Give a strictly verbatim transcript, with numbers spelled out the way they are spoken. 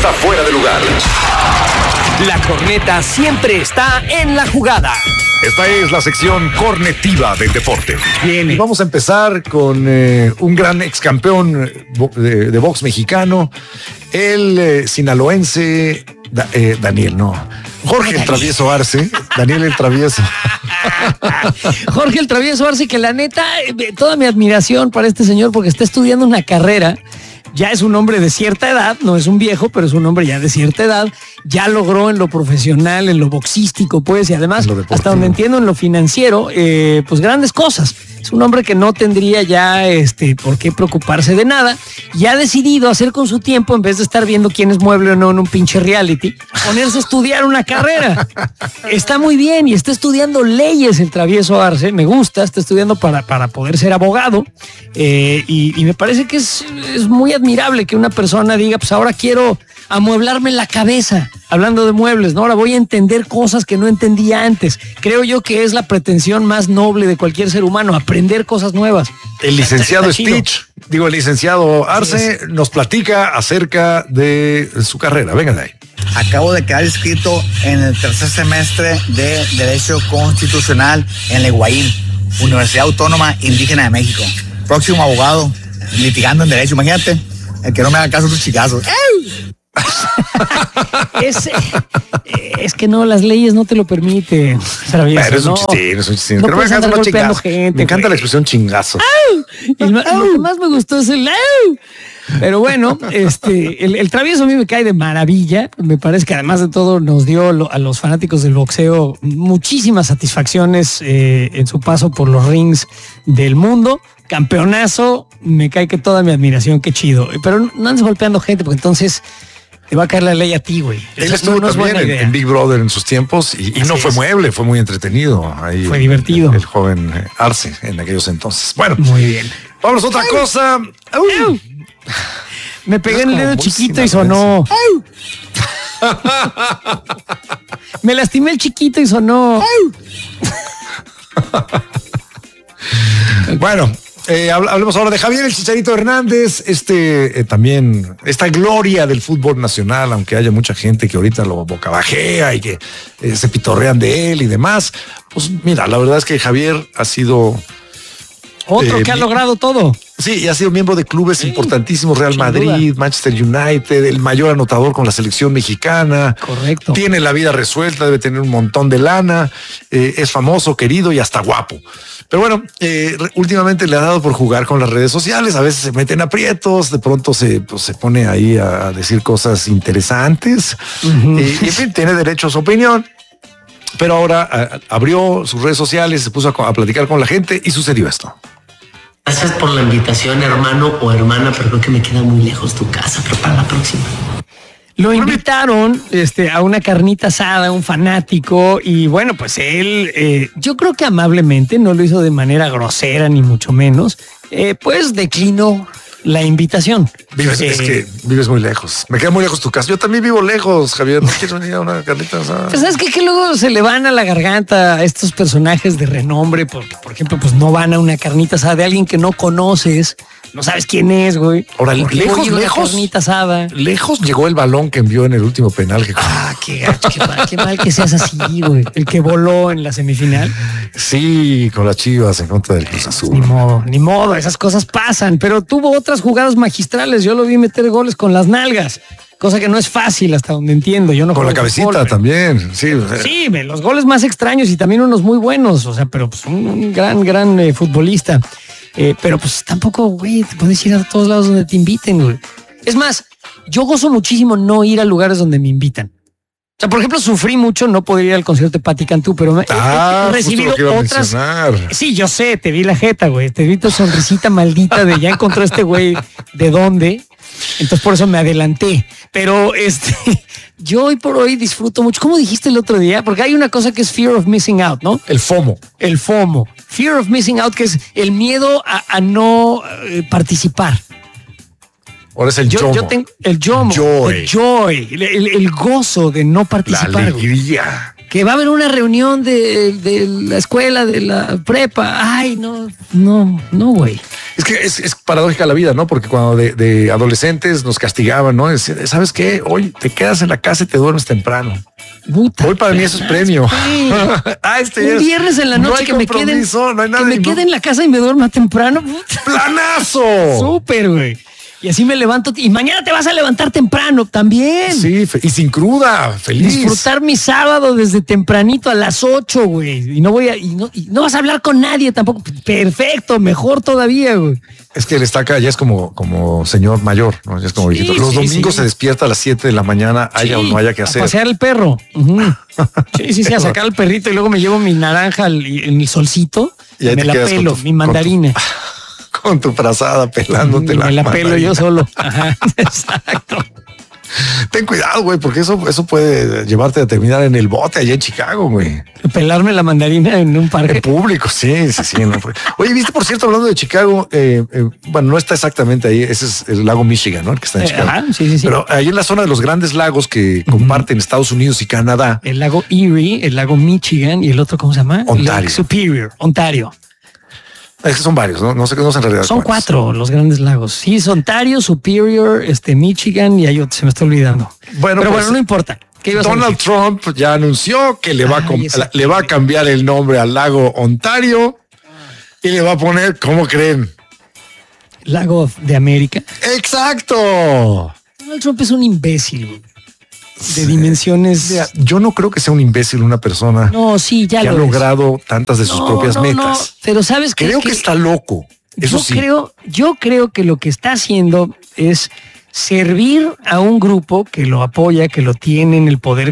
está fuera de lugar. La corneta siempre está en la jugada. Esta es la sección cornetiva del deporte. Bien, y vamos a empezar con eh, un gran ex campeón de, de box mexicano, el eh, sinaloense da, eh, Daniel, no, Jorge el Travieso Arce, Daniel el Travieso. Jorge el Travieso Arce, que la neta, toda mi admiración para este señor porque está estudiando una carrera. Ya es un hombre de cierta edad, no es un viejo, pero es un hombre ya de cierta edad. Ya logró en lo profesional, en lo boxístico, pues, y además, hasta donde entiendo, en lo financiero, eh, pues grandes cosas. Es un hombre que no tendría ya este, por qué preocuparse de nada y ha decidido hacer con su tiempo, en vez de estar viendo quién es mueble o no en un pinche reality, ponerse a estudiar una carrera. Está muy bien y está estudiando leyes el Travieso Arce, me gusta, está estudiando para, para poder ser abogado eh, y, y me parece que es, es muy admirable que una persona diga, pues ahora quiero amueblarme la cabeza, hablando de muebles, ¿no? Ahora voy a entender cosas que no entendía antes. Creo yo que es la pretensión más noble de cualquier ser humano, aprender cosas nuevas. El licenciado Stitch, digo, el licenciado Arce, nos platica acerca de su carrera. Venga de ahí. Acabo de quedar inscrito en el tercer semestre de Derecho Constitucional en la U A I, Universidad Autónoma Indígena de México. Próximo abogado, litigando en Derecho. Imagínate, el que no me haga caso a sus chicazos. es, es que no, las leyes no te lo permiten. Travieso, pero es un no. chistín, es un chistín. No Pero me, andar golpeando gente, me encanta güey. la expresión chingazo. Y lo, lo que más me gustó es el ¡au! Pero bueno, este, el, el Travieso a mí me cae de maravilla. Me parece que además de todo nos dio lo, a los fanáticos del boxeo muchísimas satisfacciones eh, en su paso por los rings del mundo. Campeonazo, me cae que toda mi admiración, qué chido. Pero no andes golpeando gente porque entonces te va a caer la ley a ti, güey. Él Eso estuvo no es también buena en, idea. en Big Brother en sus tiempos y, y no fue es. mueble, fue muy entretenido. Ahí Fue divertido. El, el joven eh, Arce en aquellos entonces. Bueno, Muy bien. vámonos a otra cosa. ¡Au! Me pegué en el dedo chiquito y sonó. Me lastimé el chiquito y sonó. Bueno, eh, hablemos ahora de Javier el Chicharito Hernández, este eh, también, esta gloria del fútbol nacional, aunque haya mucha gente que ahorita lo bocabajea y que eh, se pitorrean de él y demás. Pues mira, la verdad es que Javier ha sido... Otro Eh, que ha mi- logrado todo. Sí, y ha sido miembro de clubes Sí, importantísimos, Real sin Madrid, duda. Manchester United, el mayor anotador con la selección mexicana. Correcto. Tiene la vida resuelta, debe tener un montón de lana, eh, es famoso, querido y hasta guapo. Pero bueno, eh, re- últimamente le ha dado por jugar con las redes sociales, a veces se mete en aprietos, de pronto se, pues, se pone ahí a, a decir cosas interesantes. Ujú. Eh, y en fin, tiene derecho a su opinión. Pero ahora a- abrió sus redes sociales, se puso a, co- a platicar con la gente y sucedió esto. Gracias por la invitación, hermano o hermana, pero creo que me queda muy lejos tu casa, pero para la próxima. Lo invitaron este, a una carnita asada, un fanático, y bueno, pues él, eh, yo creo que amablemente, no lo hizo de manera grosera ni mucho menos, eh, pues declinó la invitación. Vives, Eh, es que vives muy lejos. Me queda muy lejos tu casa. Yo también vivo lejos, Javier. ¿No quieres venir a una carnita asada? Pues sabes qué? Que luego se le van a la garganta a estos personajes de renombre, porque por ejemplo, pues no van a una carnita asada de alguien que no conoces, no sabes quién es, güey. Ahora, ¿Por qué lejos, voy a ir a una lejos. carnita asada. Lejos llegó el balón que envió en el último penal. Que... Ah, qué gacho, qué mal, qué mal que seas así, güey. El que voló en la semifinal. Sí, con las Chivas en contra del Cruz Ni Azul. modo, ni modo, esas cosas pasan, pero tuvo otras jugadas magistrales. Yo lo vi meter goles con las nalgas, cosa que no es fácil hasta donde entiendo. Yo no Con la juego cabecita fútbol, pero- también. Sí, o sea, Sí, ve, los goles más extraños y también unos muy buenos, o sea, pero pues un, un gran, gran eh, futbolista. Eh, pero pues tampoco, güey, te puedes ir a todos lados donde te inviten, güey. Es más, yo gozo muchísimo no ir a lugares donde me invitan. O sea, por ejemplo, sufrí mucho no poder ir al concierto de Patti Cantú, pero me, Ah, he, he justo recibido lo que iba a otras. mencionar. Sí, yo sé, te vi la jeta, güey. Te vi tu sonrisita maldita de ya encontró este güey de dónde. Entonces por eso me adelanté. Pero este, yo hoy por hoy disfruto mucho. ¿Cómo dijiste el otro día? Porque hay una cosa que es fear of missing out, ¿no? el FOMO. El FOMO. Fear of missing out, que es el miedo a, a no eh, participar. Ahora es el Yo, yomo. yo tengo el yomo, Joy. el joy, el, el- el gozo de no La participar. güey. alegría. que va a haber una reunión de, de la escuela, de la prepa. Ay, no, no, no, güey. Es que es, es paradójica la vida, ¿no? Porque cuando de, de adolescentes nos castigaban, ¿no? Es, ¿sabes qué? Hoy te quedas en la casa y te duermes temprano. Puta, Hoy para mí eso es premio. Sí. ah, este Un es, viernes en la noche no hay que me quede no hay nada que me no. quede en la casa y me duerma temprano. Puta. ¡Planazo! Súper, güey. Y así me levanto. Y mañana te vas a levantar temprano también. Sí, y sin cruda, feliz. Disfrutar mi sábado desde tempranito a las ocho, güey. Y no voy a, y no, y no vas a hablar con nadie tampoco. Perfecto, mejor todavía, güey. Es que el estaca ya es como, como señor mayor, ¿no? Ya es como Sí, viejito. Los sí, domingos sí. se despierta a las siete de la mañana, haya Sí, o no haya que hacer. A pasear el perro. Uh-huh. Sí, sí, sí, a sacar al perrito y luego me llevo mi naranja al- en el solcito. Y ahí me te la quedas con pelo, tu- mi mandarina. Con tu frazada pelándote la Me la pelo mandarina. yo solo. Ajá, exacto. Ten cuidado, güey, porque eso, eso puede llevarte a terminar en el bote allá en Chicago, güey. Pelarme la mandarina en un En parque. público, sí, sí, sí. No. Oye, viste, por cierto, hablando de Chicago, eh, eh, bueno, no está exactamente ahí, ese es el lago Michigan, ¿no? El que está en Eh, Chicago. ajá, sí, sí, sí. Pero ahí en la zona de los grandes lagos que comparten Estados Unidos y Canadá, El lago Erie, el lago Michigan y el otro, ¿cómo se llama? Ontario. Lake Superior, Ontario. es que son varios, ¿no? No sé, no sé en realidad. Son cuántos. cuatro los grandes lagos. Sí, es Ontario, Superior, este, Michigan y hay otro, se me está olvidando. Bueno, Pero pues, bueno, no importa. ¿Qué ibas a Donald decir? Trump ya anunció que le va, a Ay, com- ese la- le va a cambiar el nombre al lago Ontario y le va a poner, ¿cómo creen? Lago de América. ¡Exacto! Donald Trump es un imbécil, güey. De dimensiones. Mira, yo no creo que sea un imbécil una persona No, sí, ya que ha lo es. logrado tantas de sus No, propias no, metas. no, pero sabes qué? Creo que, está loco. Eso yo sí. creo, yo creo que lo que está haciendo es servir a un grupo que lo apoya, que lo tiene en el poder